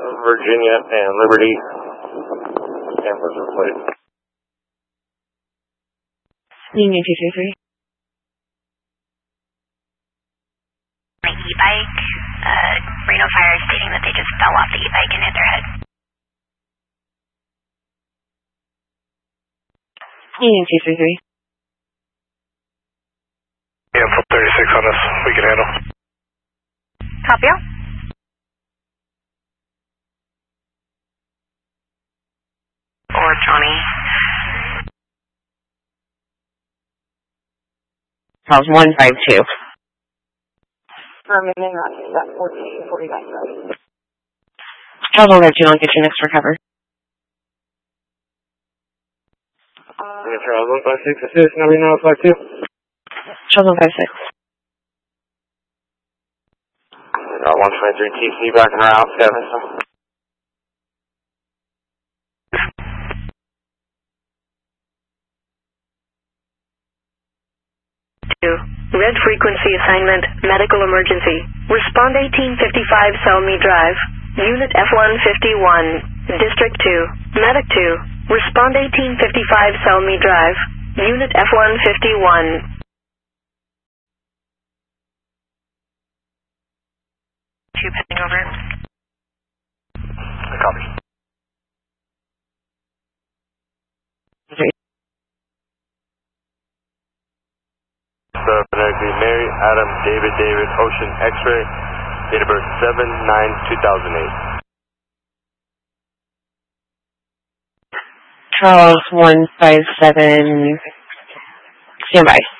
Virginia and Liberty. Cameras are played. Union 223. My e-bike, Reno Fire is stating that they just fell off the e-bike and hit their head. Union 233. Yeah, from 36 on this, we can handle. Copy out. Or Johnny. That was 152. Herman and Rocky, that's 1440 back road. Charles 152, I'll get you next for cover. Charles 156, assist, number 952. Charles 156. 123 TC back and around, Evanston. Red frequency assignment, medical emergency. Respond 1855 Selmy Drive. Unit F151, District 2, Medic 2. Respond 1855 Selmy Drive. Unit F151. Two pending over. Copy. Mary, Adam, David, Ocean, X-ray, date of birth 7/9/2008. Charles 157, stand by.